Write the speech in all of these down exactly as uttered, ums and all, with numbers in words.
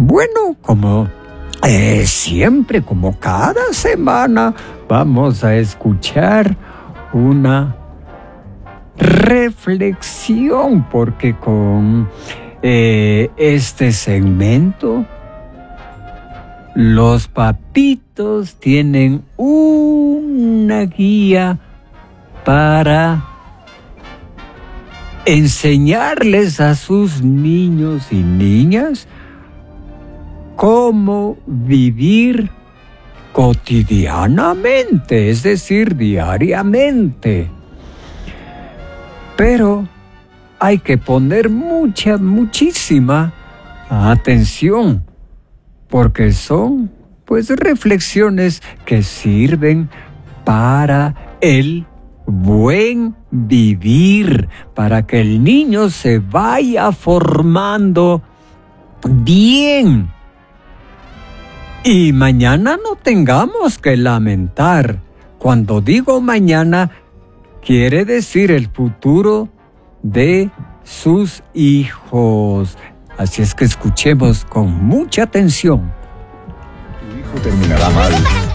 Bueno, como eh, siempre, como cada semana, vamos a escuchar una reflexión, porque con eh, este segmento los papitos tienen una guía para enseñarles a sus niños y niñas cómo vivir cotidianamente, es decir, diariamente. Pero hay que poner mucha, muchísima atención, porque son, pues, reflexiones que sirven para el buen vivir, para que el niño se vaya formando bien. Y mañana no tengamos que lamentar. Cuando digo mañana, quiere decir el futuro de sus hijos. Así es que escuchemos con mucha atención. Tu hijo terminará mal.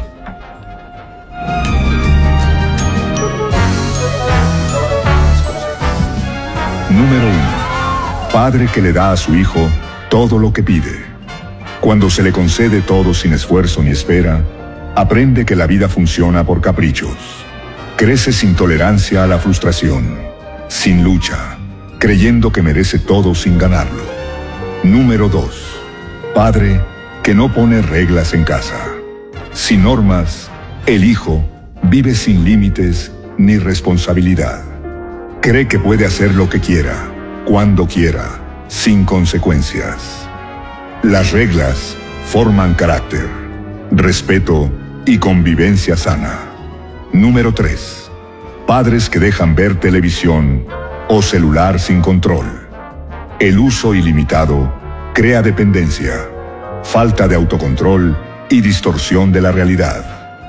Número uno. Padre que le da a su hijo todo lo que pide. Cuando se le concede todo sin esfuerzo ni espera, aprende que la vida funciona por caprichos. Crece sin tolerancia a la frustración, sin lucha, creyendo que merece todo sin ganarlo. Número dos. Padre que no pone reglas en casa. Sin normas, el hijo vive sin límites ni responsabilidad. Cree que puede hacer lo que quiera, cuando quiera, sin consecuencias. Las reglas forman carácter, respeto y convivencia sana. Número tres. Padres que dejan ver televisión o celular sin control. El uso ilimitado crea dependencia, falta de autocontrol y distorsión de la realidad.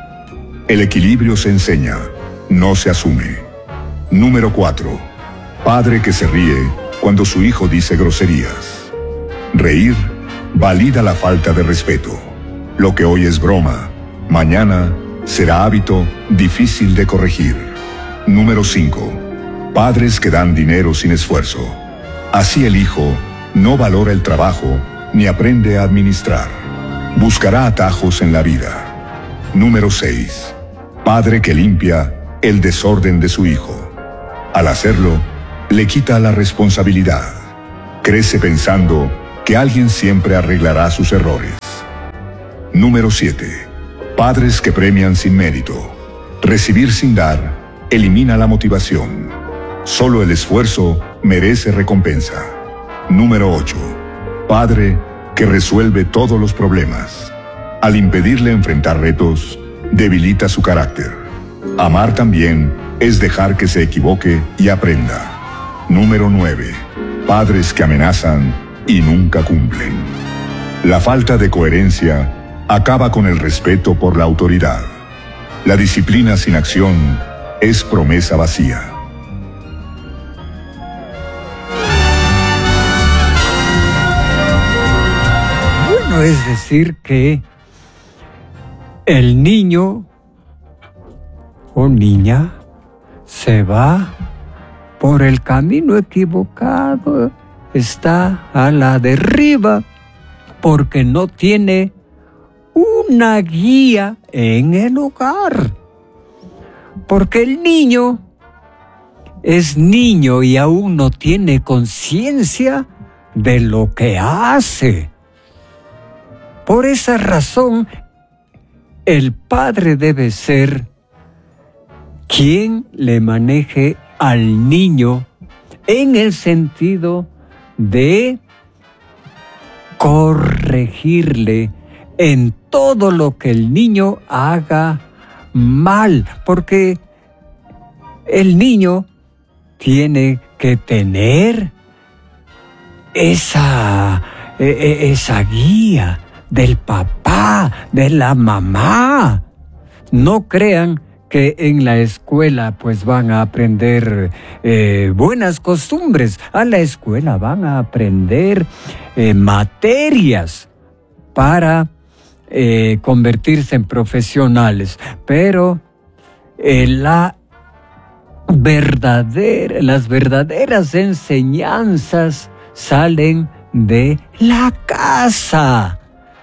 El equilibrio se enseña, no se asume. Número cuatro. Padre que se ríe cuando su hijo dice groserías. Reír valida la falta de respeto. Lo que hoy es broma, mañana será hábito difícil de corregir. Número cinco. Padres que dan dinero sin esfuerzo. Así el hijo no valora el trabajo ni aprende a administrar. Buscará atajos en la vida. Número seis. Padre que limpia el desorden de su hijo. Al hacerlo, le quita la responsabilidad. Crece pensando que alguien siempre arreglará sus errores. Número siete. Padres que premian sin mérito. Recibir sin dar elimina la motivación. Solo el esfuerzo merece recompensa. Número ocho. Padre que resuelve todos los problemas. Al impedirle enfrentar retos, debilita su carácter. Amar también es dejar que se equivoque y aprenda. Número nueve. Padres que amenazan y nunca cumplen. La falta de coherencia acaba con el respeto por la autoridad. La disciplina sin acción es promesa vacía. Bueno, es decir que el niño o niña se va por el camino equivocado, está a la deriva porque no tiene una guía en el hogar. Porque el niño es niño y aún no tiene conciencia de lo que hace. Por esa razón, el padre debe ser quien le maneje al niño en el sentido de corregirle en todo lo que el niño haga mal, porque el niño tiene que tener esa, esa guía del papá, de la mamá. No crean que en la escuela pues van a aprender eh, buenas costumbres. A la escuela van a aprender eh, materias para eh, convertirse en profesionales, pero eh, la verdadera, las verdaderas enseñanzas salen de la casa.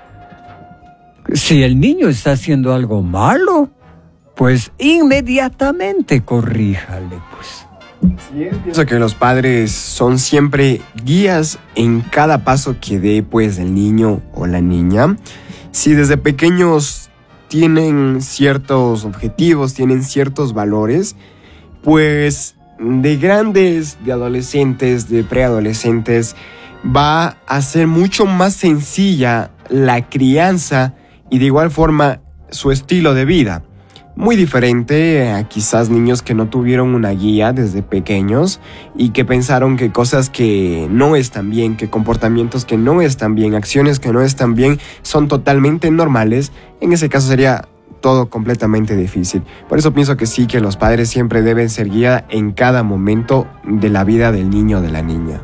Si el niño está haciendo algo malo, pues inmediatamente corríjale, pues. Sí, pienso que los padres son siempre guías en cada paso que dé, pues, el niño o la niña. Si desde pequeños tienen ciertos objetivos, tienen ciertos valores, pues de grandes, de adolescentes, de preadolescentes, va a ser mucho más sencilla la crianza y de igual forma su estilo de vida. Muy diferente a quizás niños que no tuvieron una guía desde pequeños y que pensaron que cosas que no están bien, que comportamientos que no están bien, acciones que no están bien, son totalmente normales. En ese caso sería todo completamente difícil. Por eso pienso que sí, que los padres siempre deben ser guía en cada momento de la vida del niño o de la niña.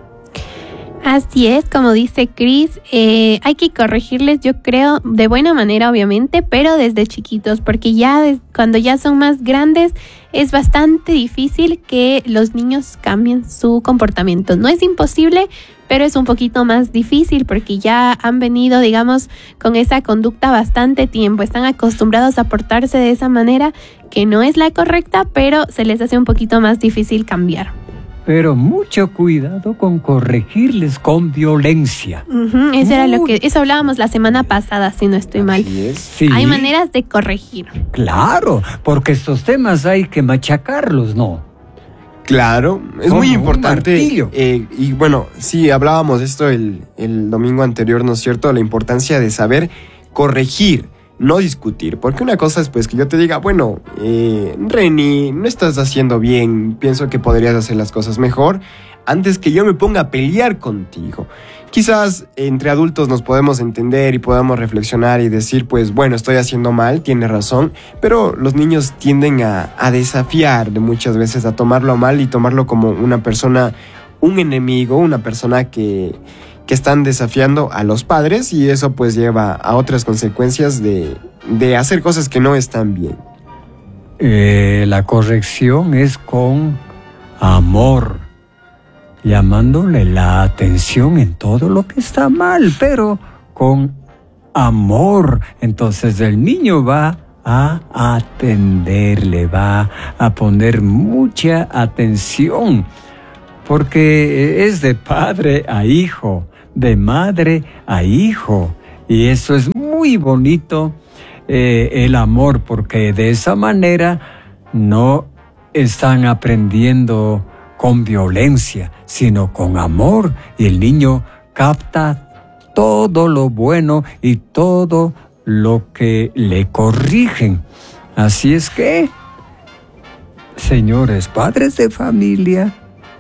Así es, como dice Chris, eh, hay que corregirles, yo creo, de buena manera, obviamente, pero desde chiquitos, porque ya des, cuando ya son más grandes es bastante difícil que los niños cambien su comportamiento. No es imposible, pero es un poquito más difícil porque ya han venido, digamos, con esa conducta bastante tiempo. Están acostumbrados a portarse de esa manera que no es la correcta, pero se les hace un poquito más difícil cambiar. Pero mucho cuidado con corregirles con violencia. Uh-huh, eso era lo que, eso hablábamos la semana pasada, si no estoy mal. Sí. Hay maneras de corregir. Claro, porque estos temas hay que machacarlos, ¿no? Claro, es Como muy importante. Un eh, y bueno, sí, hablábamos de esto el, el domingo anterior, ¿no es cierto? La importancia de saber corregir, no discutir. Porque una cosa es pues que yo te diga, bueno, eh, Reni, no estás haciendo bien, pienso que podrías hacer las cosas mejor, antes que yo me ponga a pelear contigo. Quizás entre adultos nos podemos entender y podamos reflexionar y decir, pues bueno, estoy haciendo mal, tiene razón, pero los niños tienden a, a desafiar de muchas veces, a tomarlo mal y tomarlo como una persona, un enemigo, una persona que... que están desafiando a los padres y eso pues lleva a otras consecuencias de, de hacer cosas que no están bien. Eh, la corrección es con amor, llamándole la atención en todo lo que está mal, pero con amor. Entonces el niño va a atenderle, va a poner mucha atención, porque es de padre a hijo, de madre a hijo. Y eso es muy bonito, eh, el amor, porque de esa manera no están aprendiendo con violencia, sino con amor. Y el niño capta todo lo bueno y todo lo que le corrigen. Así es que, señores padres de familia,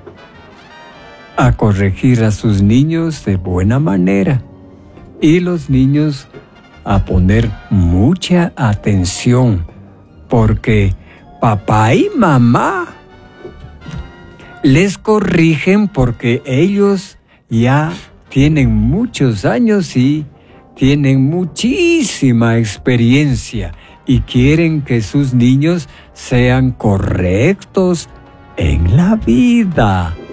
a corregir a sus niños de buena manera y los niños a poner mucha atención, porque papá y mamá les corrigen porque ellos ya tienen muchos años y tienen muchísima experiencia y quieren que sus niños sean correctos en la vida.